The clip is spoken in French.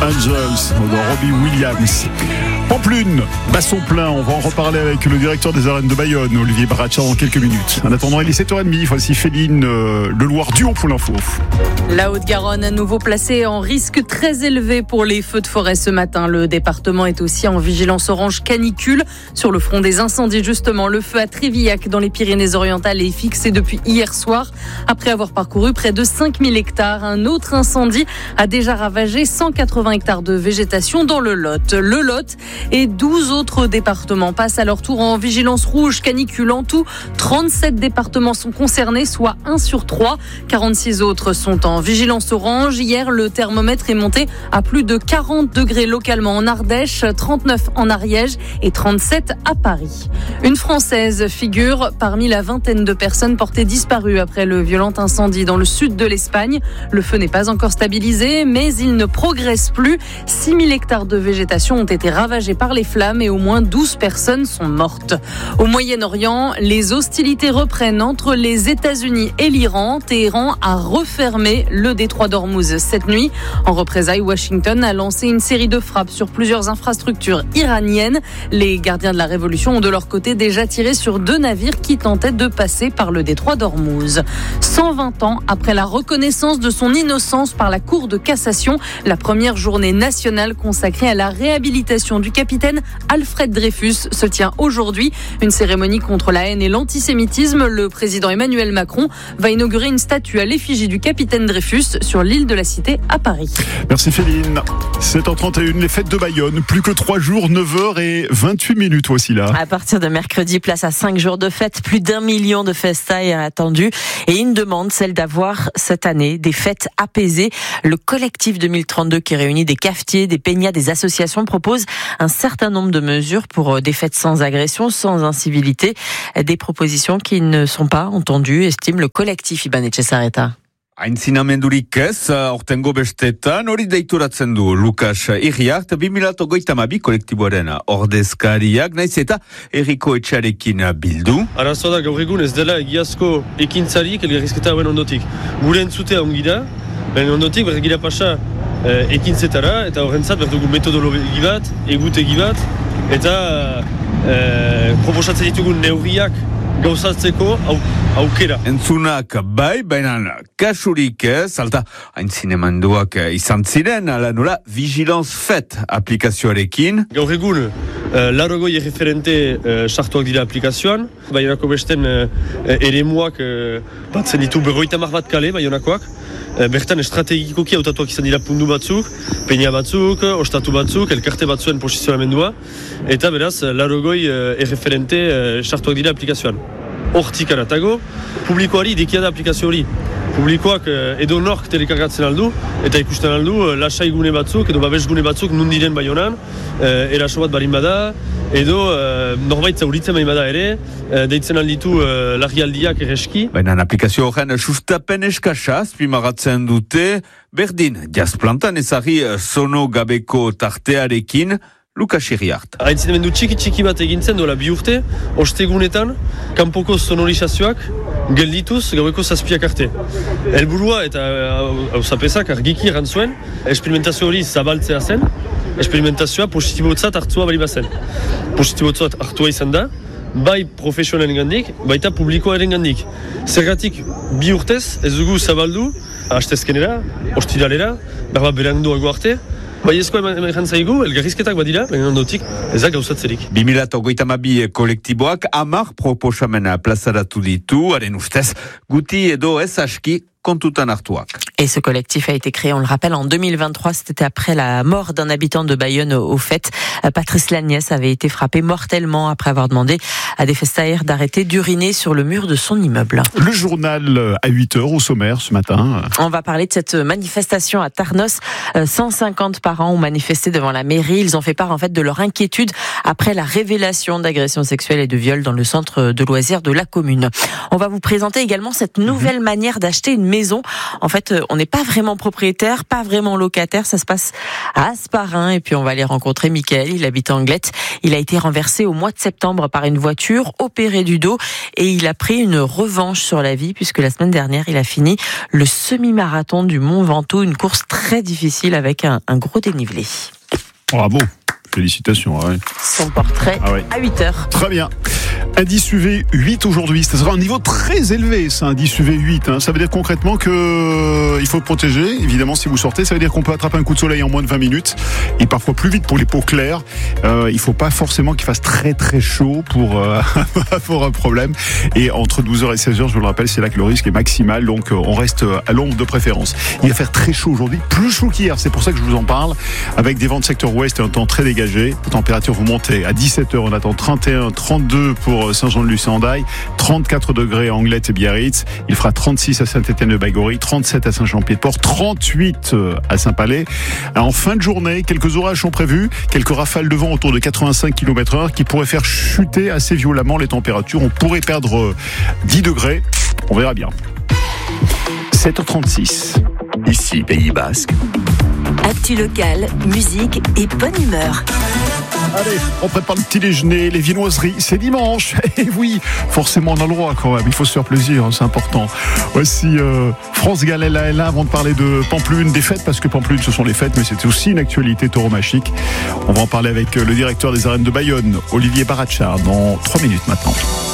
Angels de Robbie Williams. Pamplune, basson plein, on va en reparler avec le directeur des arènes de Bayonne, Olivier Baraccia, dans quelques minutes. En attendant, il est 7h30, voici Féline Le Loir Duo pour l'info. La Haute-Garonne à nouveau placée en risque très élevé pour les feux de forêt ce matin. Le département est aussi en vigilance orange canicule. Sur le front des incendies, justement, le feu à Trévillac dans les Pyrénées-Orientales est fixé depuis hier soir. Après avoir parcouru près de 5000 hectares, un autre incendie a déjà ravagé 180 hectares de végétation dans le Lot. Le Lot et 12 autres départements passent à leur tour en vigilance rouge canicule. En tout, 37 départements sont concernés, soit 1 sur 3. 46 autres sont en vigilance orange. Hier, le thermomètre est monté à plus de 40 degrés localement en Ardèche, 39 en Ariège et 37 à Paris. Une Française figure parmi la vingtaine de personnes portées disparues après le violent incendie dans le sud de l'Espagne. Le feu n'est pas encore stabilisé, mais il ne progresse plus. 6000 hectares de végétation ont été ravagés par les flammes et au moins 12 personnes sont mortes. Au Moyen-Orient, les hostilités reprennent entre les États-Unis et l'Iran. Téhéran a refermé le détroit d'Ormuz cette nuit. En représailles, Washington a lancé une série de frappes sur plusieurs infrastructures iraniennes. Les gardiens de la révolution ont de leur côté déjà tiré sur 2 navires qui tentaient de passer par le détroit d'Ormuz. 120 ans après la reconnaissance de son innocence par la Cour de cassation, la première journée nationale consacrée à la réhabilitation du capitaine Alfred Dreyfus se tient aujourd'hui. Une cérémonie contre la haine et l'antisémitisme. Le président Emmanuel Macron va inaugurer une statue à l'effigie du capitaine Dreyfus sur l'île de la Cité à Paris. Merci Féline. 7h31, les fêtes de Bayonne. Plus que 3 jours, 9h28 voici là. À partir de mercredi, place à 5 jours de fête. Plus d'1 million de festailles attendues. Et une demande, celle d'avoir cette année des fêtes apaisées. Le collectif 2032 qui réunit des cafetiers, des peignats, des associations propose un certain nombre de mesures pour des fêtes sans agression, sans incivilité. Des propositions qui ne sont pas entendues, estime le collectif Iban Etxezarreta. Aintzinamendurik ez, aurtengo bestetan, hori deituratzen du Lukas Iriart, 2022 kolektiboaren ordezkariak, naiz eta Erriko Etxearekin bildu. Arazoa da gaur egun ez dela egiazko ekintzarik elgarrizketa hauen ondotik. Gure entzutea ongi da, baina ondotik bergira pasa ekintzetara, eta horrentzat berdugu metodologi bat, egutegi bat, eta proposatzen ditugun neurriak gauzatzeko aukera. Entzunak bai, baina kasurik ez, alta aintzinemanduak izan ziren, ala nola vigilance fet aplikazioarekin. Gaur egun, 80 erreferente sartuak dira aplikazioan, baionako besten eremuak batzen ditu 50 bat kale, baionakoak. Bertan estrategikoki hautatuak izan dira puntu batzuk, peina batzuk, ostatu batzuk, elkarte batzuen posizionamendua, eta beraz, 80 erreferente sartuak dira aplikazioan. Hortik aratago, publikoari idekia da aplikazio hori. Publikoak edo nork telekargatzen aldu, eta ikusten aldu lasai gune batzuk, edo babes gune batzuk nundiren Baionan, eraso bat barin bada, edo norbait zauritzen bain bada ere, deitzen alditu larrialdiak erreski. Baina aplikazio horren sustapen eskasa, azpimarratzen dute, berdin, jazplantan ezagri zono gabeko tartearekin, Lukas Iriart. Aintzinemendu txiki bat egintzen dola 2 urte, ostegunetan, kanpoko sonorizazioak geldituz gaueko 7 arte. Helburua eta hauzapezak argiki erantzuen, esperimentazio hori zabaltzea zen, esperimentazioa positibotzat hartzua bali bazen. Positibotzat hartua izan da, bai profesionalen gandik, baita publikoaren gandik. Zergatik 2 urtez ez dugu zabaldu, hastezkenera, ostiralera, berba beranduago arte, bai ezko eman zaigu, elgarrizketak badira, baina ondotik ezak gauzatzerik. 2022 kolektiboak 10 proposamena plazaratu ditu, haren ustez, guti edo ez aski kontutan hartuak. Et ce collectif a été créé, on le rappelle, en 2023. C'était après la mort d'un habitant de Bayonne au fait. Patrice Lagnès avait été frappé mortellement après avoir demandé à des festaires d'arrêter d'uriner sur le mur de son immeuble. Le journal à 8h au sommaire ce matin. On va parler de cette manifestation à Tarnos. 150 parents ont manifesté devant la mairie. Ils ont fait part en fait de leur inquiétude après la révélation d'agressions sexuelles et de viols dans le centre de loisirs de la commune. On va vous présenter également cette nouvelle manière d'acheter une maison. En fait, on n'est pas vraiment propriétaire, pas vraiment locataire. Ça se passe à Asparin. Et puis, on va aller rencontrer Michael. Il habite en Anglette. Il a été renversé au mois de septembre par une voiture, opéré du dos. Et il a pris une revanche sur la vie puisque la semaine dernière, il a fini le semi-marathon du Mont Ventoux. Une course très difficile avec un gros dénivelé. Bravo. Félicitations. Ouais. Son portrait à 8h. Très bien. Indice UV 8 aujourd'hui. Ça sera un niveau très élevé, ça, indice UV 8. Ça veut dire concrètement que il faut protéger. Évidemment, si vous sortez, ça veut dire qu'on peut attraper un coup de soleil en moins de 20 minutes et parfois plus vite pour les peaux claires. Il faut pas forcément qu'il fasse très très chaud pour avoir un problème. Et entre 12h et 16h, je vous le rappelle, c'est là que le risque est maximal. Donc, on reste à l'ombre de préférence. Il va faire très chaud aujourd'hui, plus chaud qu'hier. C'est pour ça que je vous en parle. Avec des vents de secteur ouest et un temps très dégagé. Les températures vont monter. À 17h, on attend 31, 32 pour Saint-Jean-de-Luz-en-Daille, 34 degrés à Anglette et Biarritz. Il fera 36 à Saint-Étienne-de-Baïgory, 37 à Saint-Jean-Pied-de-Port, 38 à Saint-Palais. En fin de journée, quelques orages sont prévus, quelques rafales de vent autour de 85 km/h qui pourraient faire chuter assez violemment les températures. On pourrait perdre 10 degrés. On verra bien. 7h36. Ici, Pays Basque. Actu local, musique et bonne humeur. Allez, on prépare le petit déjeuner, les viennoiseries, c'est dimanche. Et oui, forcément on a le droit quand même, il faut se faire plaisir, c'est important. Voici France Gall est là avant de parler de Pampelune, des fêtes, parce que Pampelune ce sont les fêtes, mais c'est aussi une actualité tauromachique. On va en parler avec le directeur des arènes de Bayonne, Olivier Barachard, dans 3 minutes maintenant.